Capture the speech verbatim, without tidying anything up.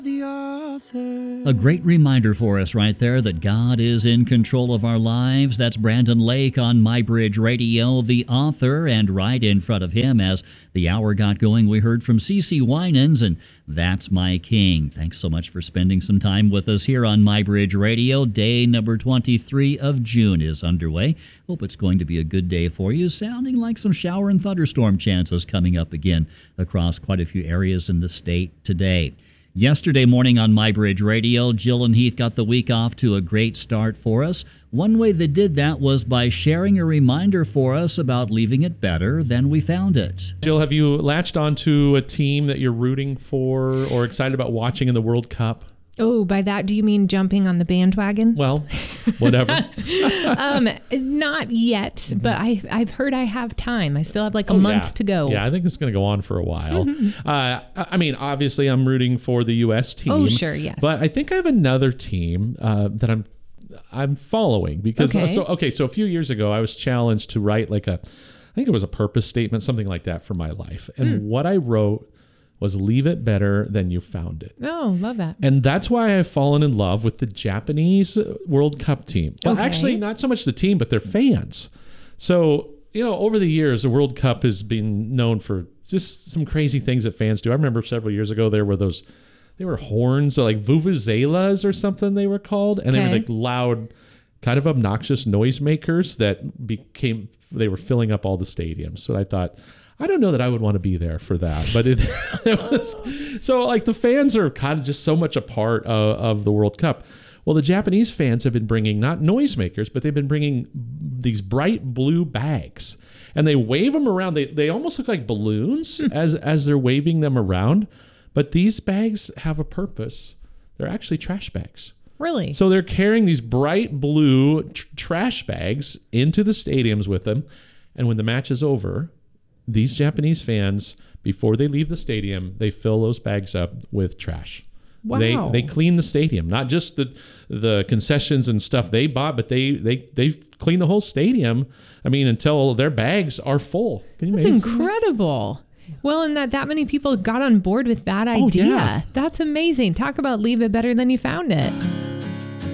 The author. A great reminder for us right there that God is in control of our lives. That's Brandon Lake on MyBridge Radio, the author, and right in front of him as the hour got going, we heard from CeCe Winans and That's My King. Thanks so much for spending some time with us here on MyBridge Radio. Day number twenty-three of June is underway. Hope it's going to be a good day for you. Sounding like some shower and thunderstorm chances coming up again across quite a few areas in the state today. Yesterday morning on MyBridge Radio, Jill and Heath got the week off to a great start for us. One way they did that was by sharing a reminder for us about leaving it better than we found it. Jill, have you latched onto a team that you're rooting for or excited about watching in the World Cup? Oh, by that, do you mean jumping on the bandwagon? Well, whatever. um, not yet, mm-hmm. but I, I've heard I have time. I still have like a oh, month yeah. to go. Yeah, I think it's going to go on for a while. Mm-hmm. uh, I mean, obviously, I'm rooting for the U S team. Oh, sure, yes. But I think I have another team uh, that I'm I'm following because okay. Uh, so okay, so a few years ago, I was challenged to write like a, I think it was a purpose statement, something like that for my life, and mm. what I wrote was leave it better than you found it. Oh, love that. And that's why I've fallen in love with the Japanese World Cup team. Well, okay. actually, not so much the team, but their fans. So, you know, over the years, the World Cup has been known for just some crazy things that fans do. I remember several years ago, there were those, they were horns, like vuvuzelas or something they were called. And okay. they were like loud, kind of obnoxious noisemakers that became, they were filling up all the stadiums. So I thought, I don't know that I would want to be there for that, but it, it was so like the fans are kind of just so much a part of, of the World Cup. Well, the Japanese fans have been bringing not noisemakers, but they've been bringing these bright blue bags, and they wave them around. They they almost look like balloons as as they're waving them around, but these bags have a purpose. They're actually trash bags. Really? So they're carrying these bright blue tr- trash bags into the stadiums with them, and when the match is over, these Japanese fans, before they leave the stadium, they fill those bags up with trash. Wow. They they clean the stadium, not just the the concessions and stuff they bought, but they they they clean the whole stadium. I mean, until their bags are full. Can you That's imagine incredible. That? Well, and that that many people got on board with that idea. Oh, yeah. That's amazing. Talk about leave it better than you found it.